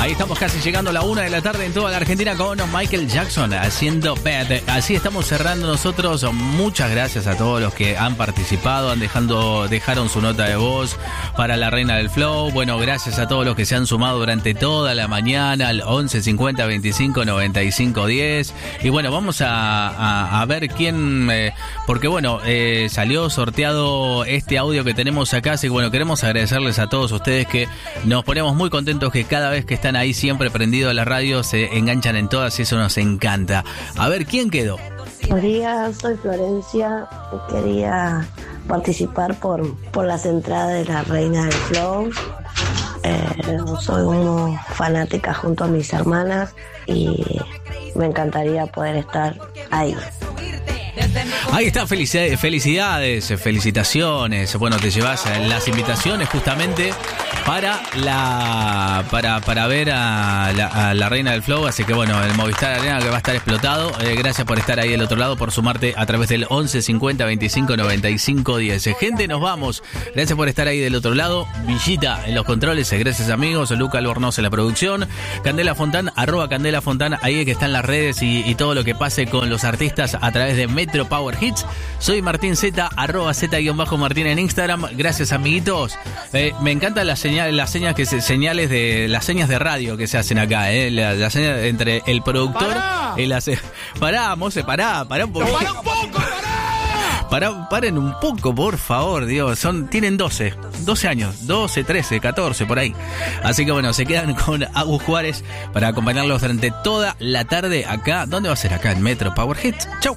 Ahí estamos casi llegando a la 1 de la tarde en toda la Argentina con Michael Jackson haciendo Bad. Así estamos cerrando nosotros. Muchas gracias a todos los que han participado, dejaron su nota de voz para la Reina del Flow. Bueno, gracias a todos los que se han sumado durante toda la mañana al 11 50 25 95 10. Y bueno, vamos a ver quién, porque bueno, salió sorteado este audio que tenemos acá. Así que bueno, queremos agradecerles a todos ustedes que nos ponemos muy contentos que cada vez que están ahí siempre prendido a la radio se enganchan en todas y eso nos encanta. A ver, ¿quién quedó? Buenos días, soy Florencia. Quería participar por las entradas de la Reina del Flow. Soy una fanática junto a mis hermanas y me encantaría poder estar ahí. Ahí está, felicidades, felicitaciones. Bueno, te llevas las invitaciones justamente para ver a la Reina del Flow. Así que bueno, el Movistar Arena que va a estar explotado. Gracias por estar ahí del otro lado, por sumarte a través del 11 50 25 95 10. Gente, nos vamos. Gracias por estar ahí del otro lado. Villita en los controles, gracias amigos. Luca Albornoz en la producción. Candela Fontán, @Candela Fontán. Ahí es que están las redes y todo lo que pase con los artistas a través de Metro Power Hits. Soy Martín Z, @Z_Martín en Instagram. Gracias amiguitos. Me encantan las señas de radio que se hacen acá, la señal entre el productor y la pará, Mose, pará un poco. Paren un poco, por favor, Dios. Tienen 12 años, 12, 13, 14, por ahí. Así que bueno, se quedan con Agus Juárez para acompañarlos durante toda la tarde acá. ¿Dónde va a ser? Acá en Metro Power Hits. Chau.